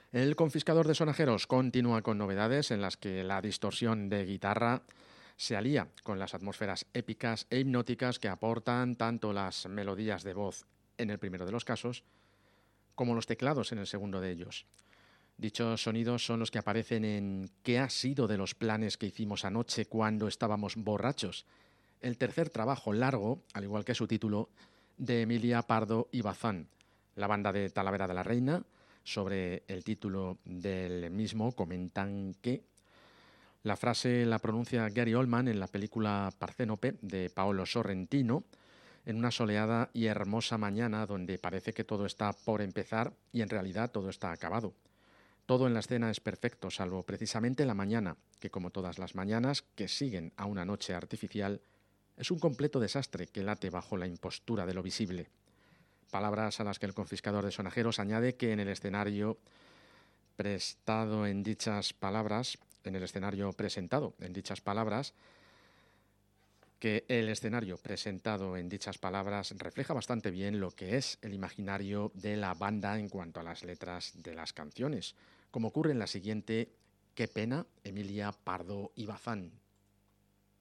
El confiscador de sonajeros continúa con novedades en las que la distorsión de guitarra se alía con las atmósferas épicas e hipnóticas que aportan tanto las melodías de voz en el primero de los casos como los teclados en el segundo de ellos. Dichos sonidos son los que aparecen en ¿Qué ha sido de los planes que hicimos anoche cuando estábamos borrachos?, el tercer trabajo largo, al igual que su título, de Emilia Pardo y Bazán. La banda de Talavera de la Reina, sobre el título del mismo, comentan que la frase la pronuncia Gary Oldman en la película Parcénope de Paolo Sorrentino, en una soleada y hermosa mañana donde parece que todo está por empezar y en realidad todo está acabado. Todo en la escena es perfecto, salvo precisamente la mañana, que como todas las mañanas que siguen a una noche artificial, es un completo desastre que late bajo la impostura de lo visible. Palabras a las que el confiscador de sonajeros añade que en el escenario presentado en dichas palabras, que el escenario presentado en dichas palabras refleja bastante bien lo que es el imaginario de la banda en cuanto a las letras de las canciones, como ocurre en la siguiente, Qué pena, Emilia Pardo y Bazán.